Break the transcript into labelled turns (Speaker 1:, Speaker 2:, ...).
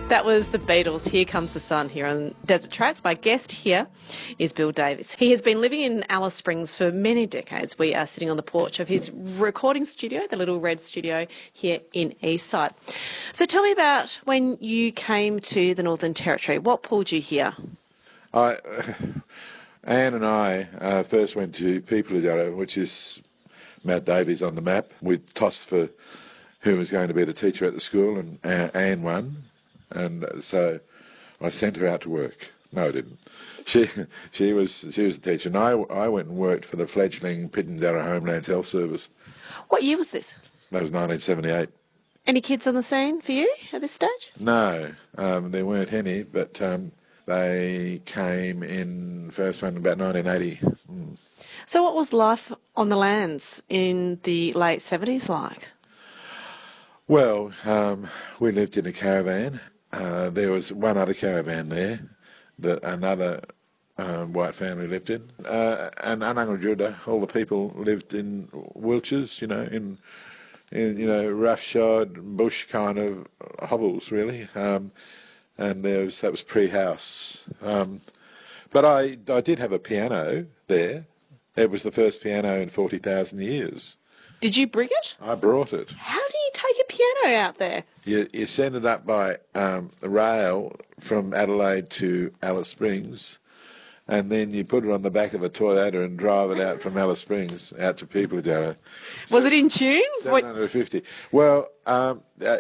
Speaker 1: That was the Beatles, Here Comes the Sun, here on Desert Tracks. My guest here is Bill Davis. He has been living in Alice Springs for many decades. We are sitting on the porch of his recording studio, the Little Red Studio, here in Eastside. So tell me about when you came to the Northern Territory. What pulled you here?
Speaker 2: Anne and I first went to Peepladillo, which is Mount Davies on the map. We tossed for who was going to be the teacher at the school, and Anne won. And so I sent her out to work. No, I didn't. She was the teacher, and I went and worked for the fledgling Pitjantjatjara Homelands Health Service.
Speaker 1: What year was this?
Speaker 2: That was 1978.
Speaker 1: Any kids on the scene for you at this stage?
Speaker 2: No, there weren't any, but they came in first one about 1980.
Speaker 1: So what was life on the lands in the late 70s like?
Speaker 2: Well, we lived in a caravan. There was one other caravan there that another white family lived in. And Anangajuda, all the people lived in wheelchairs, in roughshod, bush kind of hovels, really. And that was pre-house. But I did have a piano there. It was the first piano in 40,000 years.
Speaker 1: Did you bring it?
Speaker 2: I brought it.
Speaker 1: How do you take a piano out there?
Speaker 2: You send it up by rail from Adelaide to Alice Springs, and then you put it on the back of a Toyota and drive it out from Alice Springs out to Peepladillo.
Speaker 1: Was it in tune?
Speaker 2: 750. Well,